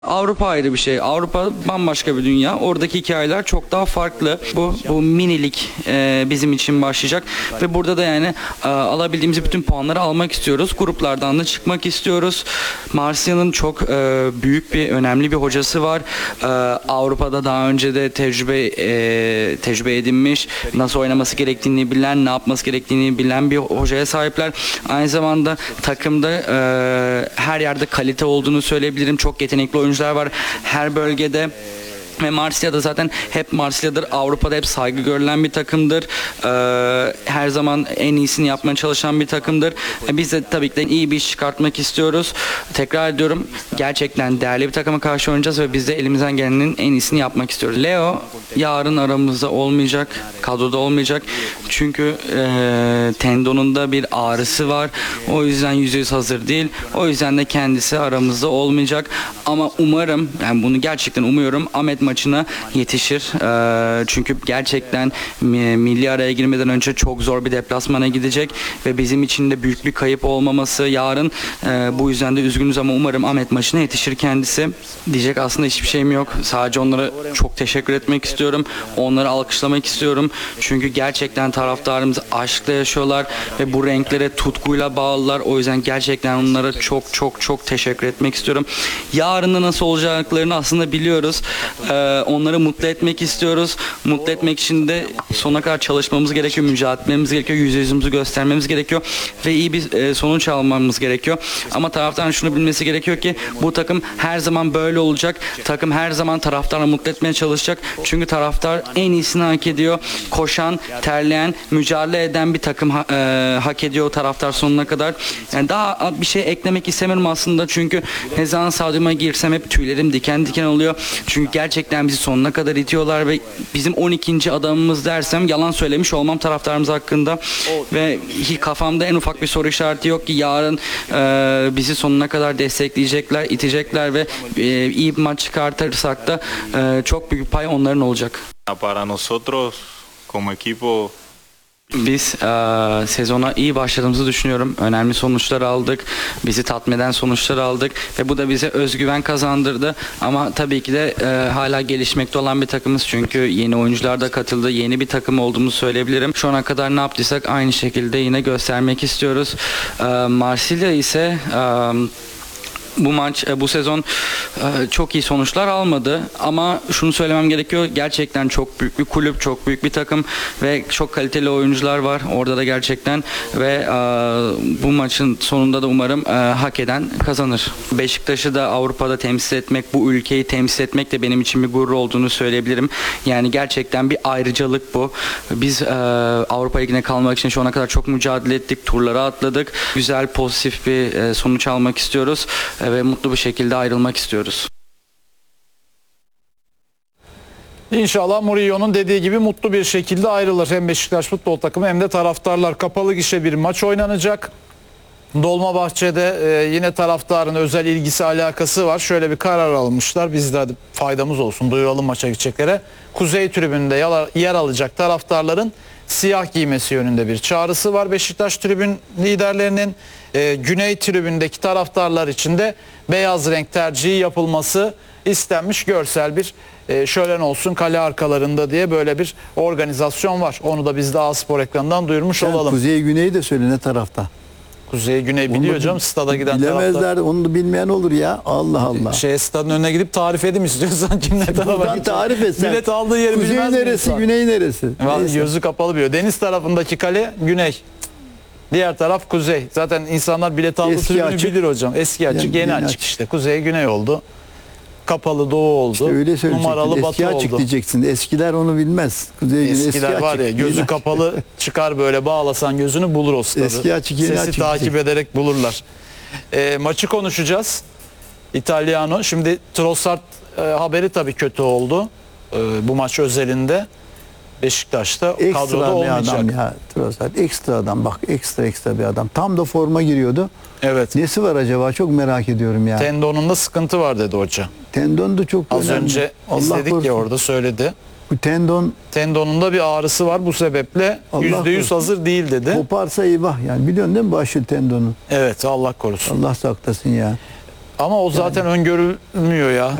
Avrupa ayrı bir şey. Avrupa bambaşka bir dünya. Oradaki hikayeler çok daha farklı. Bu minilik bizim için başlayacak ve burada da yani alabildiğimiz bütün puanları almak istiyoruz. Gruplardan da çıkmak istiyoruz. Marsilya'nın çok büyük bir, önemli bir hocası var. Avrupa'da daha önce de tecrübe edinmiş, nasıl oynaması gerektiğini bilen, ne yapması gerektiğini bilen bir hocaya sahipler. Aynı zamanda takımda her yerde kalite olduğunu söyleyebilirim. Çok yetenekli oyuncular var her bölgede. Ve Marsilya'da zaten hep Marsilya'dır. Avrupa'da hep saygı görülen bir takımdır. Her zaman en iyisini yapmaya çalışan bir takımdır. Biz de tabii ki de iyi bir iş çıkartmak istiyoruz. Tekrar ediyorum, gerçekten değerli bir takıma karşı oynayacağız ve biz de elimizden gelenin en iyisini yapmak istiyoruz. Leo yarın aramızda olmayacak, kadroda olmayacak. Çünkü tendonunda bir ağrısı var. O yüzden %100 hazır değil. O yüzden de kendisi aramızda olmayacak. Ama umarım, yani bunu gerçekten umuyorum, Ahmet maçına yetişir. Çünkü gerçekten milli araya girmeden önce çok zor bir deplasmana gidecek ve bizim için de büyük bir kayıp olmaması yarın. Bu yüzden de üzgünüz ama umarım Ahmet maçına yetişir kendisi. Diyecek aslında hiçbir şeyim yok. Sadece onlara çok teşekkür etmek istiyorum. Onları alkışlamak istiyorum. Çünkü gerçekten taraftarımız aşkla yaşıyorlar ve bu renklere tutkuyla bağlılar. O yüzden gerçekten onlara çok teşekkür etmek istiyorum. Yarın da nasıl olacaklarını aslında biliyoruz. Onları mutlu etmek istiyoruz. Mutlu etmek için de sonuna kadar çalışmamız gerekiyor, mücadele etmemiz gerekiyor, yüzümüzü göstermemiz gerekiyor ve iyi bir sonuç almamız gerekiyor. Ama taraftarın şunu bilmesi gerekiyor ki bu takım her zaman böyle olacak. Takım her zaman taraftarı mutlu etmeye çalışacak. Çünkü taraftar en iyisini hak ediyor. Koşan, terleyen, mücadele eden bir takım hak ediyor taraftar sonuna kadar. Yani daha bir şey eklemek istemiyorum aslında. Çünkü ne zaman stadyuma girsem hep tüylerim diken diken oluyor. Çünkü gerçekten bizi sonuna kadar itiyorlar ve bizim 12. adamımız dersem yalan söylemiş olmam taraftarımız hakkında. Ve kafamda en ufak bir soru işareti yok ki yarın bizi sonuna kadar destekleyecekler, itecekler ve iyi bir maç çıkartırsak da çok büyük pay onların olacak. Para nosotros como equipo. Biz sezona iyi başladığımızı düşünüyorum. Önemli sonuçlar aldık. Bizi tatmin eden sonuçlar aldık. Ve bu da bize özgüven kazandırdı. Ama tabii ki de hala gelişmekte olan bir takımız. Çünkü yeni oyuncular da katıldı. Yeni bir takım olduğumuzu söyleyebilirim. Şu ana kadar ne yaptıysak aynı şekilde yine göstermek istiyoruz. Marsilya ise... Bu sezon çok iyi sonuçlar almadı ama şunu söylemem gerekiyor, gerçekten çok büyük bir kulüp, çok büyük bir takım ve çok kaliteli oyuncular var orada da gerçekten ve bu maçın sonunda da umarım hak eden kazanır. Beşiktaş'ı da Avrupa'da temsil etmek, bu ülkeyi temsil etmek de benim için bir gurur olduğunu söyleyebilirim. Yani gerçekten bir ayrıcalık bu. Biz Avrupa Ligi'ne kalmak için şu ana kadar çok mücadele ettik, turlara atladık. Güzel, pozitif bir sonuç almak istiyoruz ve mutlu bir şekilde ayrılmak istiyoruz. İnşallah Mourinho'nun dediği gibi mutlu bir şekilde ayrılır. Hem Beşiktaş futbol takımı hem de taraftarlar. Kapalı gişe bir maç oynanacak. Dolmabahçe'de yine taraftarın özel ilgisi alakası var. Şöyle bir karar almışlar. Biz de hadi faydamız olsun duyuralım maça gideceklere. Kuzey tribününde yer alacak taraftarların siyah giymesi yönünde bir çağrısı var. Beşiktaş tribün liderlerinin güney tribündeki taraftarlar için de beyaz renk tercihi yapılması istenmiş. Görsel bir şölen olsun kale arkalarında diye böyle bir organizasyon var. Onu da biz de A-Spor ekranından duyurmuş olalım. Kuzey Güney de söyle ne tarafta? Kuzey Güney biliyor canım, stada giden bilemezler, taraftar. Onu da bilmeyen olur ya. Allah Allah. Stadın önüne gidip tarif edeyim istiyorsan kim ne tarafa Buradan gidecek. tarif et sen. Bilet aldığı yeri Kuzey bilmez neresi, mi insan? güney neresi? Neyse. Gözü kapalı biliyor. Deniz tarafındaki kale güney. Diğer taraf kuzey. Zaten insanlar bilet aldığı Eski tribünü açık. bilir hocam. Eski açık, yeni açık işte. Kuzey güney oldu. Kapalı doğu oldu. İşte öyle Numaralı söyleyeceksin. Eski batı açık oldu. diyeceksin. Eskiler onu bilmez. Kuzey güney Eskiler eski var açık. ya, gözü Yeni kapalı çıkar böyle, bağlasan gözünü bulur o stadı. Eski açık, yeni Sesi açık takip diyecek. ederek bulurlar. Maçı konuşacağız. İtalyano. Şimdi Trossard haberi tabii kötü oldu. Bu maç özelinde. Beşiktaş'ta kadroda Ekstra bir olmayacak. adam ya. Trossard ekstra adam. Bak ekstra bir adam. Tam da forma giriyordu. Evet. Nesi var acaba? Çok merak ediyorum ya. Tendonunda sıkıntı var dedi hoca. Tendon da çok Az önemli. önce Allah izledik korusun. ya, orada söyledi. Bu tendon Tendonunda bir ağrısı var, bu sebeple Allah %100 korusun. hazır değil dedi. koparsa eyvah yani. Biliyorsun değil mi başı tendonu? Evet, Allah korusun. Allah saklasın ya. Ama o zaten öngörülmüyor ya.